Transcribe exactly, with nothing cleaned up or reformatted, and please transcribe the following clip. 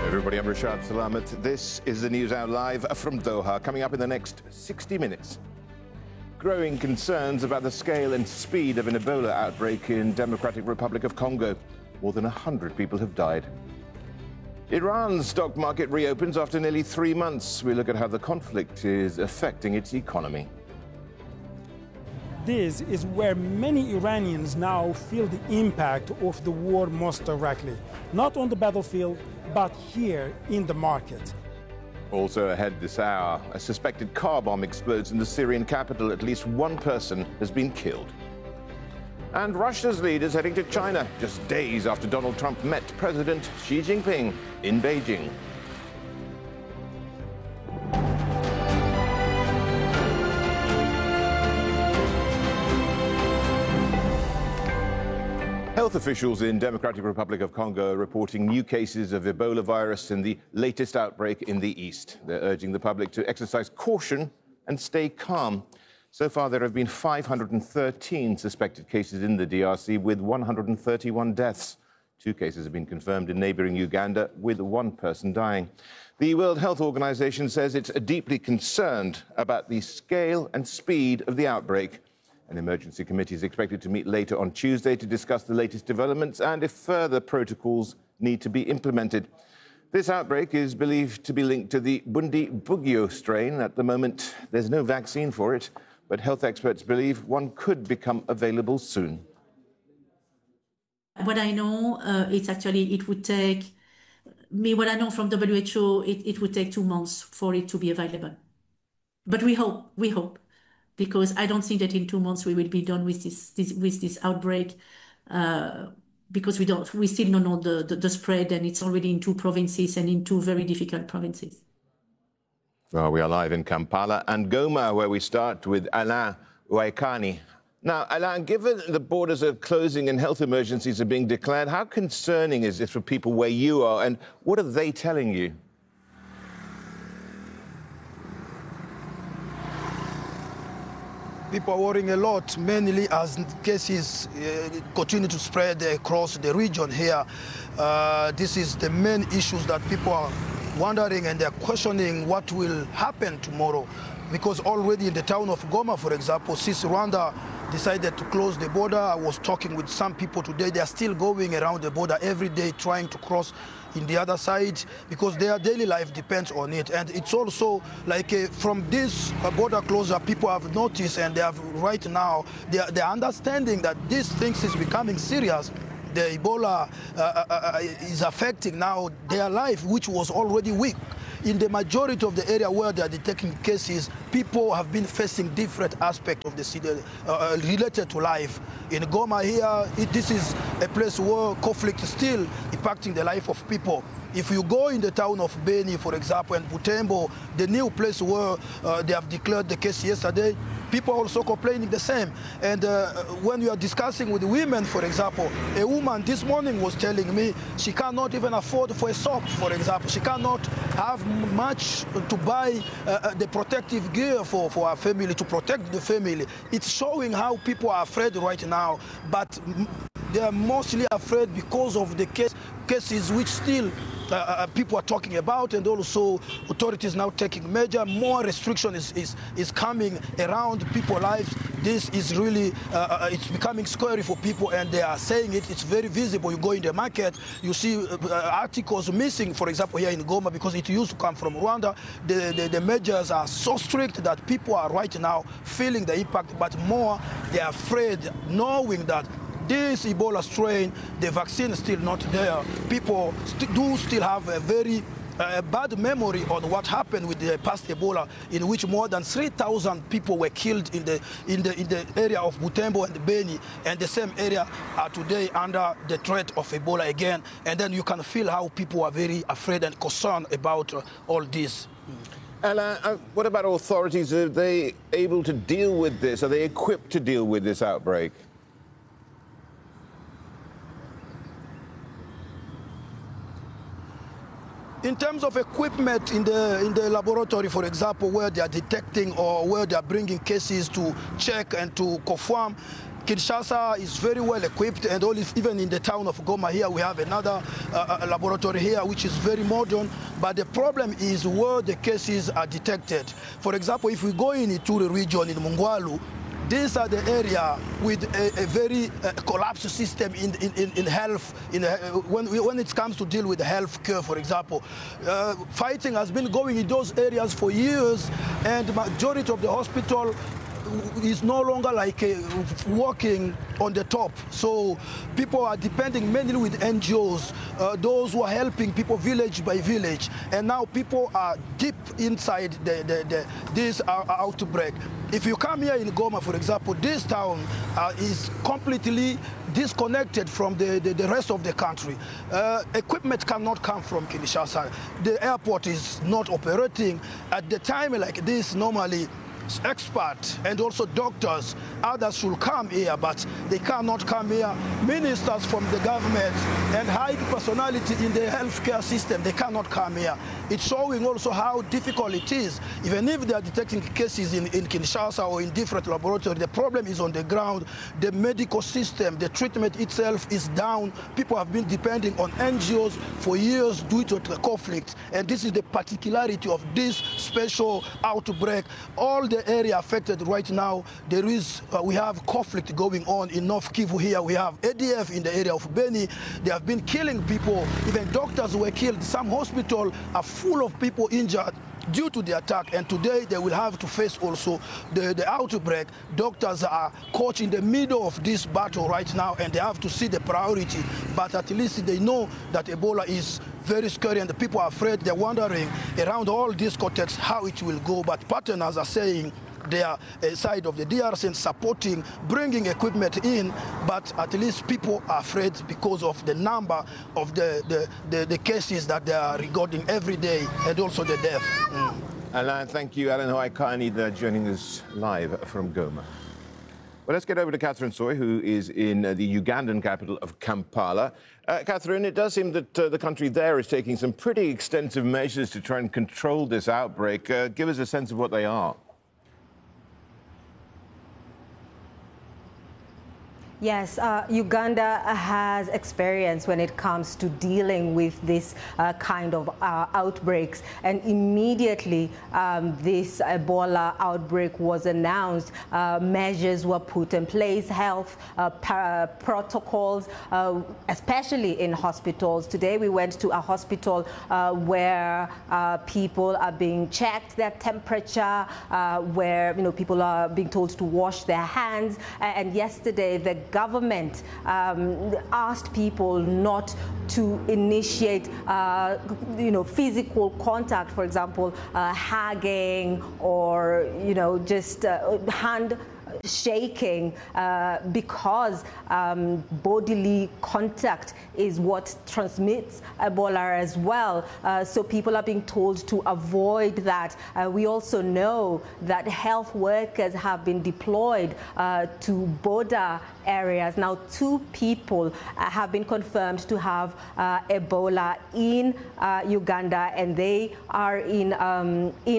Everybody, I'm Rashad Salamat. This is the News Hour live from Doha. Coming up in the next sixty minutes. Growing concerns about the scale and speed of an Ebola outbreak in Democratic Republic of Congo. More than one hundred people have died. Iran's stock market reopens after nearly three months. We look at how the conflict is affecting its economy. This is where many Iranians now feel the impact of the war most directly. Not on the battlefield, but here in the market. Also ahead this hour, a suspected car bomb explodes in the Syrian capital. At least one person has been killed. And Russia's leaders heading to China just days after Donald Trump met President Xi Jinping in Beijing. Health officials in Democratic Republic of Congo are reporting new cases of Ebola virus in the latest outbreak in the east. They're urging the public to exercise caution and stay calm. So far, there have been five hundred thirteen suspected cases in the D R C with one hundred thirty-one deaths. Two cases have been confirmed in neighboring Uganda, with one person dying. The World Health Organization says it's deeply concerned about the scale and speed of the outbreak. An emergency committee is expected to meet later on Tuesday to discuss the latest developments and if further protocols need to be implemented. This outbreak is believed to be linked to the Bundibugyo strain. At the moment, there's no vaccine for it, but health experts believe one could become available soon. What I know, uh, it's actually, it would take, me, what I know from W H O, it, it would take two months for it to be available. But we hope, we hope. Because I don't think that in two months we will be done with this, this with this outbreak, uh, because we don't we still don't know the, the, the spread, and it's already in two provinces and in two very difficult provinces. Well, we are live in Kampala and Goma, where we start with Alain Waikani. Now, Alain, given the borders are closing and health emergencies are being declared, how concerning is this for people where you are, and what are they telling you? People are worrying a lot, mainly as cases uh, continue to spread across the region here. Uh, this is the main issues that people are wondering, and they're questioning what will happen tomorrow. Because already in the town of Goma, for example, since Rwanda decided to close the border, I was talking with some people today, they are still going around the border every day trying to cross in the other side because their daily life depends on it. And it's also like uh, from this uh, border closure, people have noticed, and they have right now, they are, they are understanding that these things is becoming serious. The Ebola uh, uh, is affecting now their life, which was already weak. In the majority of the area where they are detecting cases, people have been facing different aspects of the city uh, related to life. In Goma here, it, this is a place where conflict is still impacting the life of people. If you go in the town of Beni, for example, and Butembo, the new place where uh, they have declared the case yesterday, people are also complaining the same. And uh, when you are discussing with women, for example, a woman this morning was telling me she cannot even afford for a soap, for example. She cannot have much to buy uh, the protective gear for, for her family, to protect the family. It's showing how people are afraid right now, but they are mostly afraid because of the case, cases which still Uh, people are talking about, and also authorities now taking measure. More restriction is, is, is coming around people's lives. This is really, uh, it's becoming scary for people, and they are saying it, it's very visible. You go in the market, you see uh, articles missing, for example, here in Goma, because it used to come from Rwanda. The, the, the measures are so strict that people are right now feeling the impact, but more they are afraid, knowing that this Ebola strain, the vaccine is still not there. People st do still have a very uh, bad memory on what happened with the past Ebola, in which more than three thousand people were killed in the, in, the, in the area of Butembo and Beni, and the same area are today under the threat of Ebola again. And then you can feel how people are very afraid and concerned about uh, all this. Alain, uh, what about authorities? Are they able to deal with this? Are they equipped to deal with this outbreak? In terms of equipment in the, in the laboratory, for example, where they are detecting or where they are bringing cases to check and to confirm, Kinshasa is very well equipped, and all, even in the town of Goma here, we have another uh, laboratory here, which is very modern. But the problem is where the cases are detected. For example, if we go in Ituri region, in Mungwalu, these are the area with a, a very uh, collapsed system in, in, in health, in, uh, when, when it comes to deal with health care, for example. Uh, fighting has been going in those areas for years, and the majority of the hospital is no longer like a, working on the top. So people are depending mainly with N G Os, uh, those who are helping people village by village. And now people are deep inside the, the, the, this outbreak. If you come here in Goma, for example, this town uh, is completely disconnected from the, the, the rest of the country. Uh, equipment cannot come from Kinshasa. The airport is not operating. At the time like this, normally, experts and also doctors, others should come here, but they cannot come here. Ministers from the government and high personality in the healthcare system, they cannot come here. It's showing also how difficult it is. Even if they are detecting cases in, in Kinshasa or in different laboratories, the problem is on the ground. The medical system, the treatment itself is down. People have been depending on N G Os for years due to the conflict. And this is the particularity of this special outbreak. All the area affected right now, there is, uh, we have conflict going on in North Kivu here. We have A D F in the area of Beni. They have been killing people. Even doctors were killed. Some hospitals are full of people injured due to the attack, and today they will have to face also the, the outbreak. Doctors are caught in the middle of this battle right now, and they have to see the priority. But at least they know that Ebola is very scary, and the people are afraid. They're wondering around all this context how it will go. But partners are saying they are a side of the D R C and supporting, bringing equipment in, but at least people are afraid because of the number of the, the, the, the cases that they are recording every day, and also the death. Mm. Alain, thank you. Alain Hoaikani there joining us live from Goma. Well, let's get over to Catherine Soy, who is in uh, the Ugandan capital of Kampala. Uh, Catherine, it does seem that uh, the country there is taking some pretty extensive measures to try and control this outbreak. Uh, give us a sense of what they are. Yes, uh, Uganda has experience when it comes to dealing with this uh, kind of uh, outbreaks. And immediately um, this Ebola outbreak was announced, uh, measures were put in place, health uh, protocols, uh, especially in hospitals. Today we went to a hospital uh, where uh, people are being checked, their temperature, uh, where you know people are being told to wash their hands. And yesterday the government um, asked people not to initiate, uh, you know, physical contact, for example, uh, hugging or, you know, just uh, hand shaking, uh, because um, bodily contact is what transmits Ebola as well. Uh, so people are being told to avoid that. Uh, we also know that health workers have been deployed uh, to border areas. Now, two people uh, have been confirmed to have uh, Ebola in uh, Uganda, and they are in, um, in